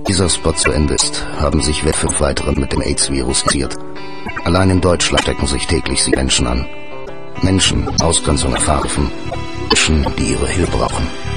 Dieser Spot zu Ende ist, haben sich 5 weitere mit dem AIDS-Virus infiziert. Allein in Deutschland stecken sich täglich 7 Menschen an. Menschen, Ausgrenzung erfahren, Menschen, die ihre Hilfe brauchen.